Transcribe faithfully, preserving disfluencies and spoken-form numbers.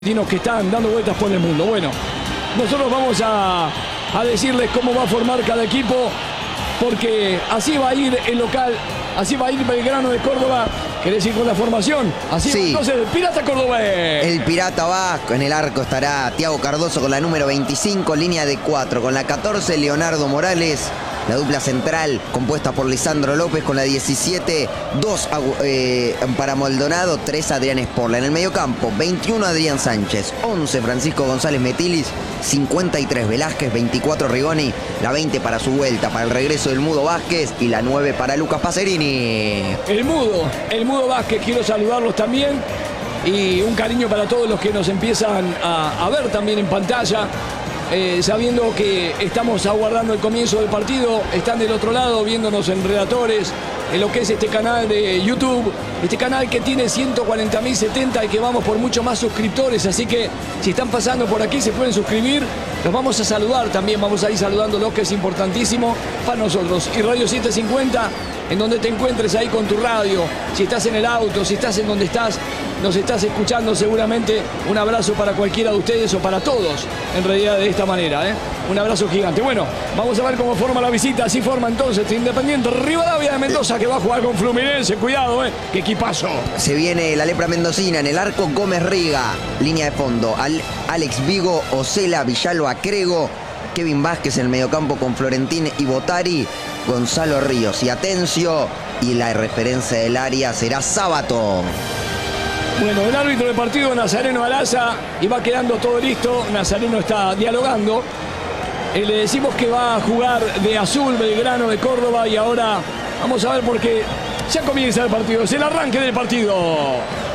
Que están dando vueltas por el mundo. Bueno, nosotros vamos a, a decirles cómo va a formar cada equipo, porque así va a ir el local, así va a ir Belgrano de Córdoba. ¿Querés ir con la formación? Así sí. va, entonces el Pirata Cordobés. El Pirata Vasco, en el arco estará Thiago Cardoso con la número veinticinco, línea de cuatro, con la catorce Leonardo Morales. La dupla central compuesta por Lisandro López con la diecisiete, dos eh, para Maldonado, tres Adrián Sporla. En el mediocampo, veintiuno Adrián Sánchez, once Francisco González Metilis, cincuenta y tres Velázquez, veinticuatro Rigoni, la veinte para su vuelta, para el regreso del Mudo Vázquez y la nueve para Lucas Pacerini. El Mudo, el Mudo Vázquez, quiero saludarlos también y un cariño para todos los que nos empiezan a, a ver también en pantalla. Eh, sabiendo que estamos aguardando el comienzo del partido, están del otro lado viéndonos en Redactores, en lo que es este canal de YouTube, este canal que tiene ciento cuarenta mil setenta y que vamos por mucho más suscriptores, así que si están pasando por aquí se pueden suscribir, los vamos a saludar también, vamos a ir saludándolos, que es importantísimo para nosotros. Y Radio setecientos cincuenta, en donde te encuentres ahí con tu radio, si estás en el auto, si estás en donde estás, nos estás escuchando seguramente, un abrazo para cualquiera de ustedes o para todos, en realidad de esta manera, ¿eh? Un abrazo gigante. Bueno, vamos a ver cómo forma la visita. Así forma entonces Independiente Rivadavia de Mendoza, que va a jugar con Fluminense. Cuidado, ¿eh? ¡Qué equipazo! Se viene la lepra mendocina en el arco. Gómez Riga, línea de fondo. Al Alex Vigo, Ocela, Villalba, Crego, Kevin Vázquez en el mediocampo con Florentín y Botari, Gonzalo Ríos y Atencio. Y la referencia del área será Sábato. Bueno, el árbitro del partido, Nazareno Alaza, y va quedando todo listo. Nazareno está dialogando. Eh, le decimos que va a jugar de azul Belgrano de Córdoba y ahora vamos a ver porque ya comienza el partido. Es el arranque del partido.